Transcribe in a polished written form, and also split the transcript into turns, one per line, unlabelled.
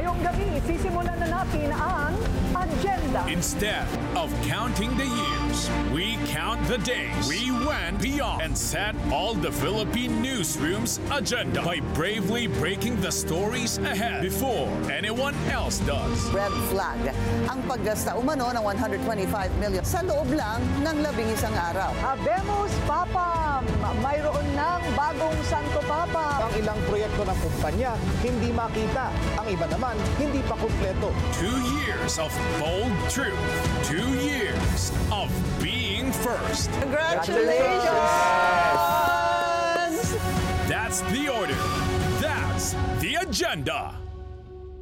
ngayong gabi, sisimulan na natin ang agenda.
Instead of counting the years, we count the days. We went beyond and set all the Philippine newsroom's agenda by bravely breaking the stories ahead before anyone else does.
Red flag ang paggasta umano ng 125 million sa loob lang ng 11 araw.
Habemos Papam! Mayroon ng bagong Santo Papa.
Ang ilang proyekto ng kumpanya hindi makita. Ang iba naman hindi pa kumpleto.
2 years of bold truth. 2 years of being first.
Congratulations!
That's the order. That's the agenda.